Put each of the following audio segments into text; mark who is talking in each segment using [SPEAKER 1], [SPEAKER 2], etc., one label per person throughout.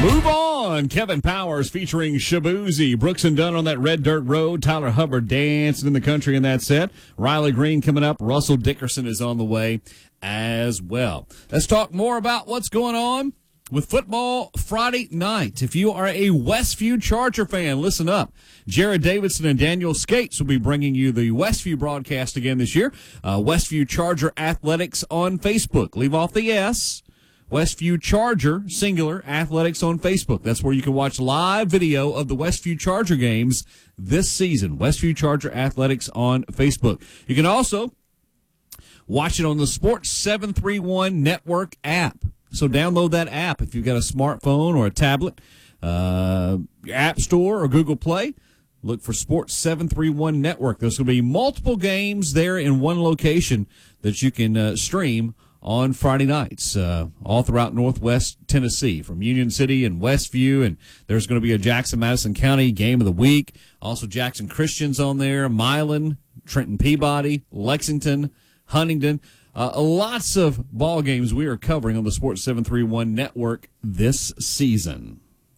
[SPEAKER 1] Move on. Kevin Powers featuring Shabuzi. Brooks and Dunn on that red dirt road. Tyler Hubbard dancing in the country in that set. Riley Green coming up. Russell Dickerson is on the way as well. Let's talk more about what's going on with football Friday night. If you are a Westview Charger fan, listen up. Jared Davidson and Daniel Skates will be bringing you the Westview broadcast again this year. Westview Charger Athletics on Facebook. Leave off the S. Westview Charger, singular, Athletics on Facebook. That's where you can watch live video of the Westview Charger games this season. Westview Charger Athletics on Facebook. You can also watch it on the Sports 731 Network app. So download that app if you've got a smartphone or a tablet, your App Store or Google Play. Look for Sports 731 Network. There's going to be multiple games there in one location that you can stream on Friday nights, all throughout Northwest Tennessee, from Union City and Westview, and there's going to be a Jackson-Madison County game of the week. Also Jackson Christian's on there, Milan, Trenton Peabody, Lexington, Huntington. Lots of ball games we are covering on the Sports 731 Network this season.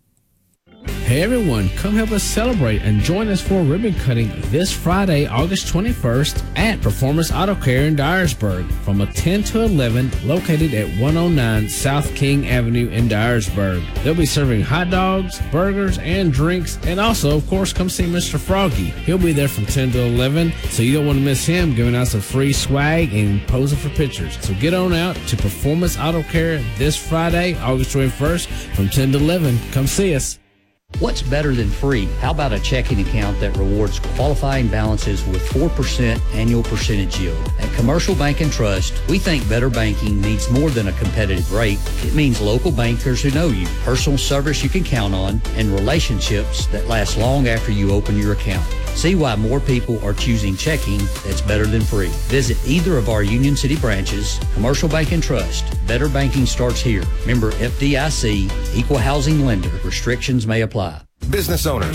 [SPEAKER 2] Hey everyone, come help us celebrate and join us for ribbon cutting this Friday, August 21st at Performance Auto Care in Dyersburg from 10 to 11, located at 109 South King Avenue in Dyersburg. They'll be serving hot dogs, burgers, and drinks, and also, of course, come see Mr. Froggy. He'll be there from 10 to 11, so you don't want to miss him giving out some free swag and posing for pictures. So get on out to Performance Auto Care this Friday, August 21st from 10 to 11. Come see us.
[SPEAKER 3] What's better than free? How about a checking account that rewards qualifying balances with 4% annual percentage yield? At Commercial Bank and Trust, we think better banking needs more than a competitive rate. It means local bankers who know you, personal service you can count on, and relationships that last long after you open your account. See why more people are choosing checking that's better than free. Visit either of our Union City branches. Commercial Bank and Trust. Better banking starts here. Member FDIC, Equal Housing Lender. Restrictions may apply.
[SPEAKER 4] Business owners,